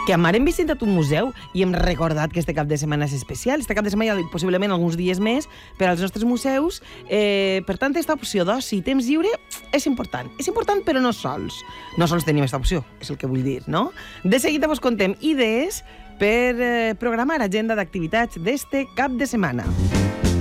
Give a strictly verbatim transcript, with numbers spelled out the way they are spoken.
que amb ara hem visitat un museu i hem recordat que este cap de setmana és especial. Este cap de setmana hi ha possiblement alguns dies més per als nostres museus. Eh, per tant, aquesta opció d'oci i temps lliure és important. És important, però no sols. No sols tenim aquesta opció, és el que vull dir, no? De seguida vos contem idees per eh, programar agenda d'activitats d'este cap de setmana.